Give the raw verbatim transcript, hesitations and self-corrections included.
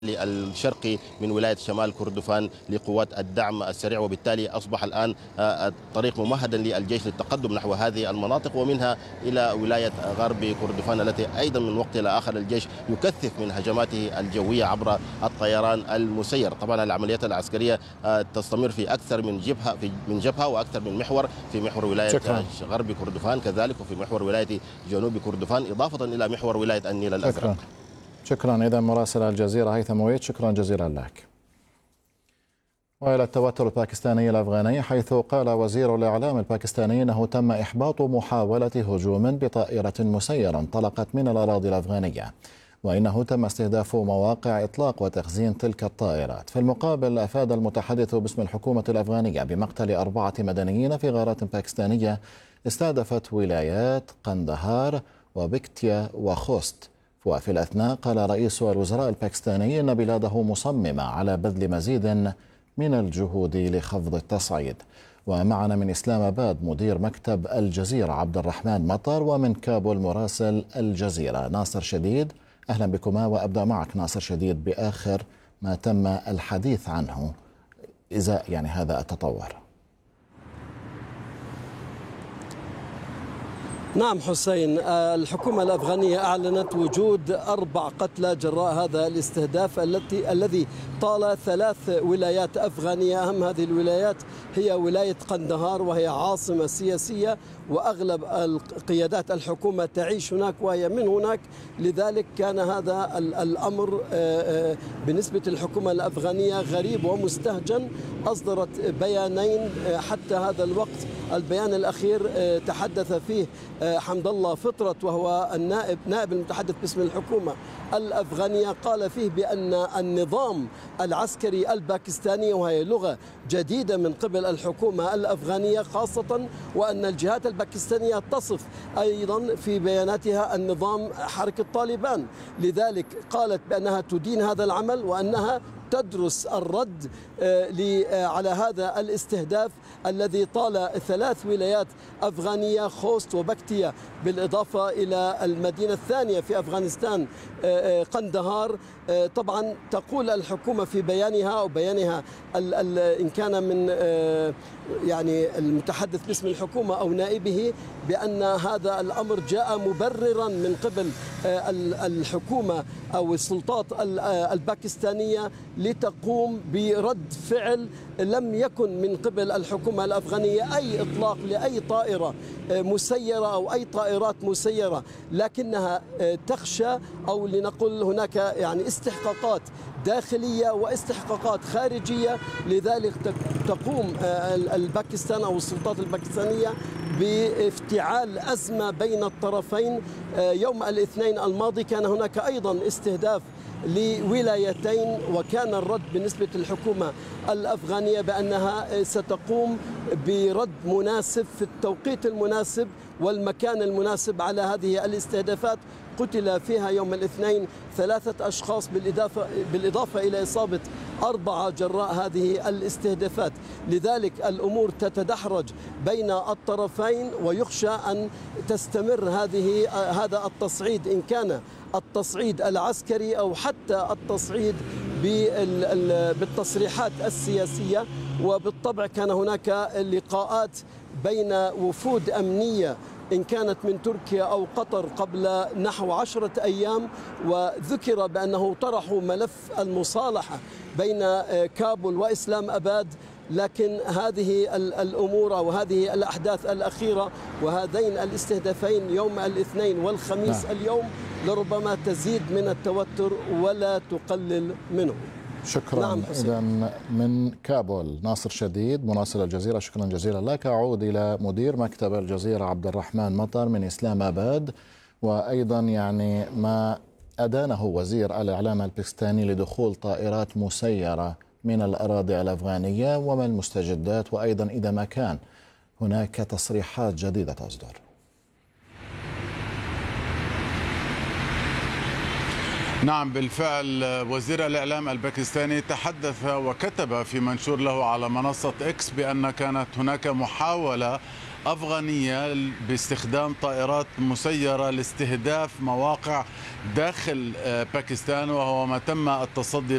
الشرقي من ولاية شمال كردفان لقوات الدعم السريع، وبالتالي أصبح الآن الطريق ممهدا للجيش للتقدم نحو هذه المناطق ومنها إلى ولاية غرب كردفان التي أيضا من وقت إلى آخر الجيش يكثف من هجماته الجوية عبر الطيران المسير. طبعا العمليات العسكرية تستمر في أكثر من جبهة في من جبهة وأكثر من محور، في محور ولاية شكرا. غرب كردفان كذلك، وفي محور ولاية جنوب كردفان، إضافة إلى محور ولاية النيل الأزرق. شكرا. شكرا. إذا مراسل الجزيرة هيثم ويت، شكرا جزيلا لك. وإلى التوتر الباكستاني الأفغاني، حيث قال وزير الإعلام الباكستاني أنه تم إحباط محاولة هجوم بطائرة مسيرة انطلقت من الأراضي الأفغانية، وإنه تم استهداف مواقع إطلاق وتخزين تلك الطائرات. في المقابل، أفاد المتحدث باسم الحكومة الأفغانية بمقتل أربعة مدنيين في غارات باكستانية استهدفت ولايات قندهار وبكتيا وخوست. وفي الأثناء قال رئيس الوزراء الباكستاني أن بلاده مصممة على بذل مزيد من الجهود لخفض التصعيد. ومعنا من إسلام آباد مدير مكتب الجزيرة عبد الرحمن مطر، ومن كابول مراسل الجزيرة ناصر شديد. أهلا بكما، وأبدأ معك ناصر شديد بآخر ما تم الحديث عنه إزاء يعني هذا التطور. نعم حسين، الحكومة الأفغانية أعلنت وجود أربع قتلى جراء هذا الاستهداف التي الذي طال ثلاث ولايات أفغانية. أهم هذه الولايات هي ولاية قندهار، وهي عاصمة سياسية وأغلب قيادات الحكومة تعيش هناك وهي من هناك. لذلك كان هذا الأمر بالنسبة للحكومة الأفغانية غريب ومستهجن. أصدرت بيانين حتى هذا الوقت. البيان الأخير تحدث فيه حمد الله فطرت، وهو النائب نائب المتحدث باسم الحكومة الأفغانية، قال فيه بأن النظام العسكري الباكستاني، وهي لغة جديدة من قبل الحكومة الأفغانية خاصة، وأن الجهات الباكستانية تصف أيضا في بياناتها النظام حركة طالبان. لذلك قالت بأنها تدين هذا العمل، وأنها تدرس الرد على هذا الاستهداف الذي طال ثلاث ولايات أفغانية، خوست وبكتيا، بالإضافة إلى المدينة الثانية في أفغانستان قندهار. طبعا تقول الحكومة في بيانها أو بيانها إن كان من يعني المتحدث باسم الحكومة أو نائبه بأن هذا الأمر جاء مبررا من قبل الحكومة أو السلطات الباكستانية لتقوم برد فعل لم يكن من قبل الحكومة الأفغانية أي إطلاق لأي طائرة مسيرة أو أي طائرات مسيرة، لكنها تخشى أو لنقل هناك يعني استحقاقات داخلية واستحقاقات خارجية. لذلك تقوم الباكستان أو السلطات الباكستانية بافتعال أزمة بين الطرفين. يوم الاثنين الماضي كان هناك أيضا استهداف لولايتين، وكان الرد بالنسبة للحكومة الأفغانية بأنها ستقوم برد مناسب في التوقيت المناسب والمكان المناسب على هذه الاستهدافات. قتل فيها يوم الاثنين ثلاثة أشخاص بالإضافة, بالإضافة إلى إصابة أربعة جراء هذه الاستهدافات. لذلك الأمور تتدحرج بين الطرفين، ويخشى أن تستمر هذه هذا التصعيد، إن كان التصعيد العسكري أو حتى التصعيد بالتصريحات السياسية. وبالطبع كان هناك لقاءات بين وفود أمنية إن كانت من تركيا أو قطر قبل نحو عشرة أيام، وذكر بأنه طرحوا ملف المصالحة بين كابول وإسلام آباد. لكن هذه الأمور وهذه الأحداث الأخيرة وهذين الاستهدافين يوم الاثنين والخميس نعم. اليوم لربما تزيد من التوتر ولا تقلل منه. شكرا. نعم إذا من كابول ناصر شديد مراسل الجزيرة، شكرا جزيلا لك. أعود إلى مدير مكتب الجزيرة عبد الرحمن مطر من إسلام آباد، وأيضا يعني ما أدانه وزير الإعلام الباكستاني لدخول طائرات مسيرة من الأراضي الأفغانية، وما المستجدات، وأيضا إذا ما كان هناك تصريحات جديدة تصدر. نعم بالفعل، وزير الإعلام الباكستاني تحدث وكتب في منشور له على منصة إكس بأن كانت هناك محاولة أفغانية باستخدام طائرات مسيرة لاستهداف مواقع داخل باكستان، وهو ما تم التصدي